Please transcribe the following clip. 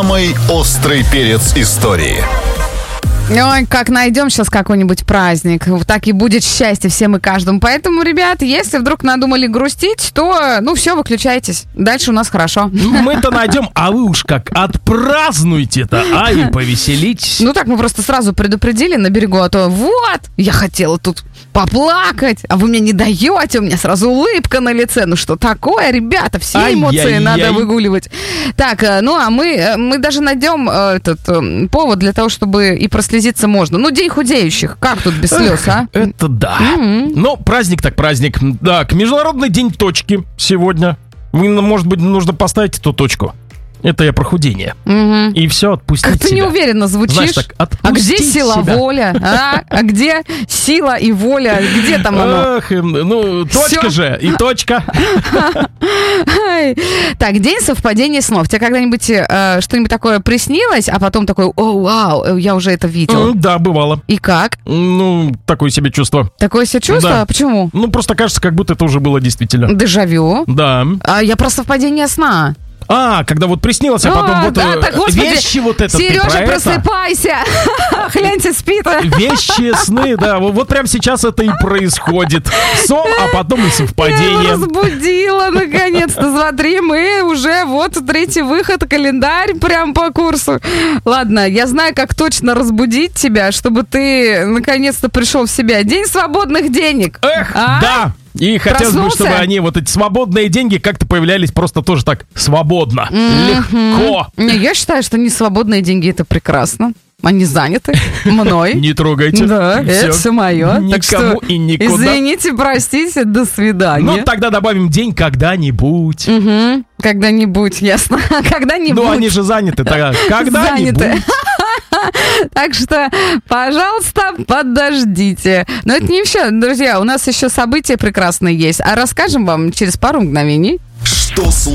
Самый острый перец истории. Ой, как найдем сейчас какой-нибудь праздник, так и будет счастье всем и каждому. Поэтому, ребят, если вдруг надумали грустить, то, все, выключайтесь. Дальше у нас хорошо. Мы-то найдем, а вы уж как отпразднуйте-то, и повеселитесь. Так мы просто сразу предупредили на берегу, а то я хотела тут поплакать, а вы мне не даете, у меня сразу улыбка на лице. Что такое, ребята, все эмоции надо выгуливать. Так, мы даже найдем повод для того, чтобы и прослезиться можно. День худеющих, как тут без слез, а? Это да. Но праздник так праздник. Так, Международный день точки сегодня. Может быть, нужно поставить эту точку. Это я про худение. И все, отпустить как-то себя. неуверенно звучишь. Знаешь, так, а где сила, воля? А где сила и воля? Где там оно? Точка же, и точка. Так, день совпадения снов. Тебе когда-нибудь что-нибудь такое приснилось, а потом такой, вау, я уже это видел? Да, бывало. И как? Такое себе чувство. Такое себе чувство? Да. Почему? Просто кажется, как будто это уже было действительно. Дежавю? Да. Я про совпадение сна. Когда вот приснилось, а потом вещи вот это. Сережа, просыпайся! Гляньте, спит. Вещи, сны, да. Вот прямо сейчас это и происходит. Сон, а потом и совпадение. Я разбудила, наконец-то. Смотри, мы уже третий выход, календарь прям по курсу. Ладно, я знаю, как точно разбудить тебя, чтобы ты наконец-то пришел в себя. День свободных денег. Да. И хотелось бы, чтобы они, эти свободные деньги, как-то появлялись просто тоже так свободно, легко. Я считаю, что не свободные деньги — это прекрасно. Они заняты мной. Не трогайте. Да, это все мое. Никому и никуда. Извините, простите, до свидания. Тогда добавим день когда-нибудь. Когда-нибудь, ясно. Когда-нибудь. Они же заняты. Когда-нибудь. Так что, пожалуйста, подождите. Но это не все, друзья. У нас еще события прекрасные есть. А расскажем вам через пару мгновений. Что